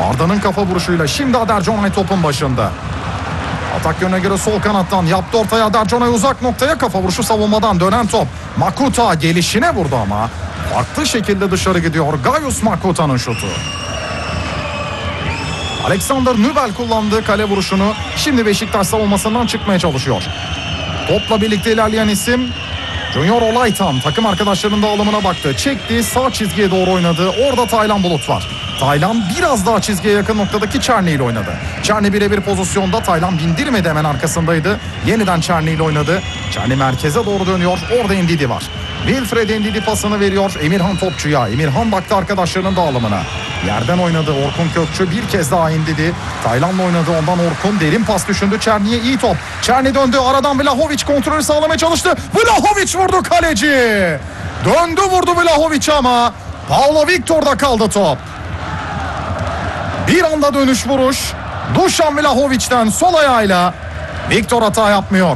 Arda'nın kafa vuruşuyla şimdi Aderconay topun başında. Atak yönüne göre sol kanattan yaptı ortaya, Aderconay uzak noktaya, kafa vuruşu savunmadan dönen top. Makuta gelişine vurdu ama farklı şekilde dışarı gidiyor. Gaius Makuta'nın şutu. Alexander Nübel kullandığı kale vuruşunu şimdi Beşiktaş savunmasından çıkmaya çalışıyor. Topla birlikte ilerleyen isim Junior Olaytan. Takım arkadaşlarının dağılımına baktı. Çekti, sağ çizgiye doğru oynadı. Orada Taylan Bulut var. Taylan biraz daha çizgiye yakın noktadaki Çerni ile oynadı. Çerni birebir pozisyonda, Taylan bindirmedi, hemen arkasındaydı. Yeniden Çerni ile oynadı. Çerni merkeze doğru dönüyor. Orada Ndidi var. Wilfred Ndidi pasını veriyor Emirhan Topçu'ya. Emirhan baktı arkadaşlarının dağılımına. Yerden oynadı Orkun Kökçü, bir kez daha Ndidi. Taylan'la oynadı, ondan Orkun derin pas düşündü. Çerni'ye iyi top. Çerni döndü, aradan Vlahovic kontrolü sağlamaya çalıştı. Vlahovic vurdu, kaleci. Döndü vurdu Vlahovic ama Paulo Victor'da kaldı top. Bir anda dönüş vuruş. Dušan Vlahovic'ten sol ayağıyla. Victor hata yapmıyor.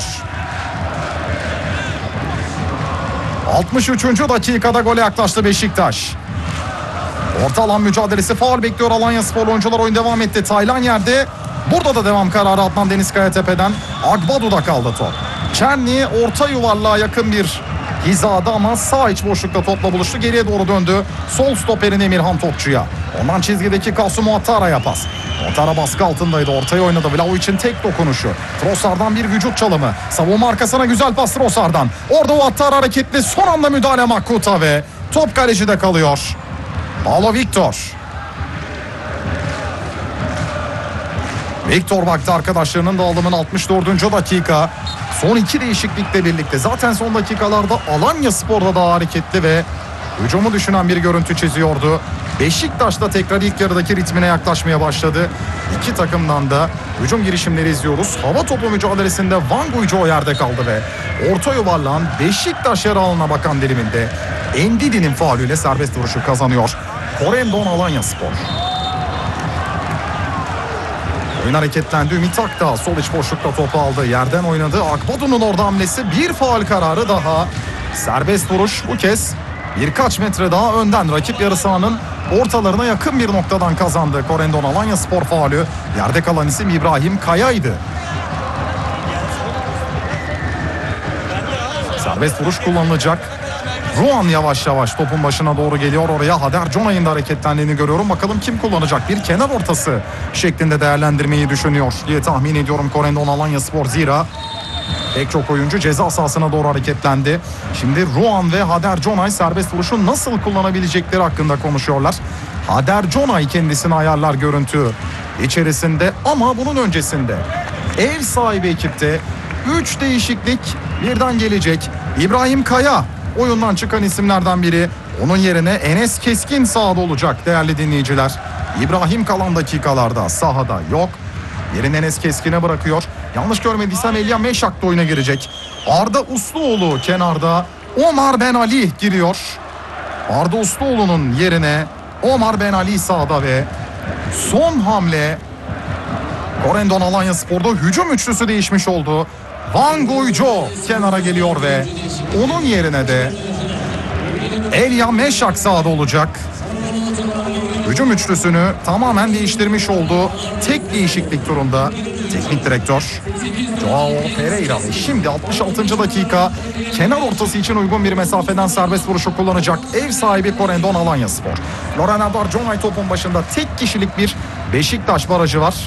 63. dakikada gole yaklaştı Beşiktaş. Orta alan mücadelesi, faul bekliyor Alanyaspor oyuncular, oyun devam etti. Taylan yerde. Burada da devam kararı Adnan Deniz Kayatepe'den. Agbadu'da kaldı top. Çerni orta yuvarlığa yakın bir hizada ama sağ iç boşlukta topla buluştu. Geriye doğru döndü. Sol stoperin Emirhan Topçu'ya. Ondan çizgideki Kasım Ouattara'ya pas. Ouattara baskı altındaydı. Ortaya oynadı. Vlahovic'in tek dokunuşu. Trossard'dan bir vücut çalımı. Savunma arkasına güzel pas Trossard'dan. Orada Ouattara hareketli. Son anda müdahale Makuta ve top kalecide kalıyor. Paulo Victor. Victor baktı arkadaşlarının dağılımın 64. dakika. Son iki değişiklikle birlikte zaten son dakikalarda Alanyaspor'da daha hareketli ve hücumu düşünen bir görüntü çiziyordu. Beşiktaş da tekrar ilk yarıdaki ritmine yaklaşmaya başladı. İki takımdan da hücum girişimleri izliyoruz. Hava topu mücadelesinde Van Guijo yerde kaldı ve orta yuvarlağın Beşiktaş yer alanına bakan diliminde Ndidi'nin faulüyle serbest vuruşu kazanıyor Corendon Alanyaspor. Oyun hareketlendi. Ümit Akdağ sol iç boşlukta topu aldı. Yerden oynadı. Agbadu'nun orada hamlesi, bir faul kararı daha. Serbest vuruş bu kez birkaç metre daha önden, rakip yarı sahanın ortalarına yakın bir noktadan kazandı Corendon Alanyaspor faulü. Yerde kalan isim İbrahim Kaya'ydı. Serbest vuruş kullanılacak. Ruan yavaş yavaş topun başına doğru geliyor. Oraya Aderconay'ın da hareketlendiğini görüyorum. Bakalım kim kullanacak? Bir kenar ortası şeklinde değerlendirmeyi düşünüyor diye tahmin ediyorum Corendon Alanyaspor. Zira pek çok oyuncu ceza sahasına doğru hareketlendi. Şimdi Ruan ve Aderconay serbest vuruşu nasıl kullanabilecekleri hakkında konuşuyorlar. Aderconay kendisini ayarlar görüntü içerisinde ama bunun öncesinde ev sahibi ekipte 3 değişiklik birden gelecek. İbrahim Kaya oyundan çıkan isimlerden biri. Onun yerine Enes Keskin sahada olacak değerli dinleyiciler. İbrahim kalan dakikalarda sahada yok. Yerini Enes Keskin'e bırakıyor. Yanlış görmediysem Elia Meşak da oyuna girecek. Arda Usluoğlu kenarda. Omar Ben Ali giriyor. Arda Usluoğlu'nun yerine Omar Ben Ali sahada ve son hamle Corendon Alanyaspor'da hücum üçlüsü değişmiş oldu. Van Guijo kenara geliyor ve onun yerine de Elia Meşak sahada olacak. Hücum üçlüsünü tamamen değiştirmiş oldu. Tek değişiklik turunda teknik direktör Joao Pereira. Şimdi 66. dakika, kenar ortası için uygun bir mesafeden serbest vuruşu kullanacak ev sahibi Corendon Alanyaspor. Loren Aderconay topun başında, tek kişilik bir Beşiktaş barajı var.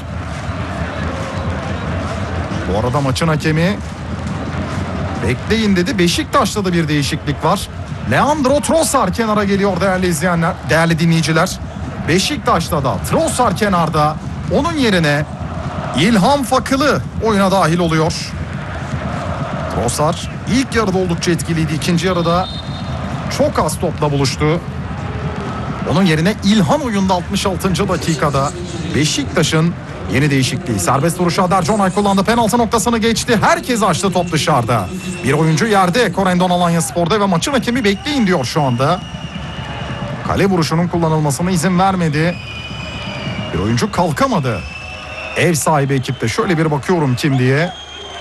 Bu arada maçın hakemi bekleyin dedi. Beşiktaş'ta da bir değişiklik var. Leandro Trossard kenara geliyor değerli izleyenler, değerli dinleyiciler. Beşiktaş'ta da Trossard kenarda. Onun yerine İlham Fakılı oyuna dahil oluyor. Trossard ilk yarıda oldukça etkiliydi. İkinci yarıda çok az topla buluştu. Onun yerine İlhan oyunda 66. dakikada Beşiktaş'ın yeni değişikliği. Serbest vuruşu Aderconay kullandı. Penaltı noktasını geçti. Herkes açtı, top dışarıda. Bir oyuncu yerde Corendon Alanyaspor'da ve maçın hakemi bekleyin diyor şu anda. Kale vuruşunun kullanılmasına izin vermedi. Bir oyuncu kalkamadı. Ev sahibi ekipte şöyle bir bakıyorum kim diye.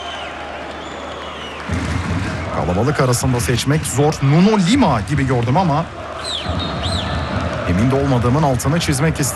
Kalabalık arasında seçmek zor. Nuno Lima gibi gördüm ama emin de olmadığımın altını çizmek istedim.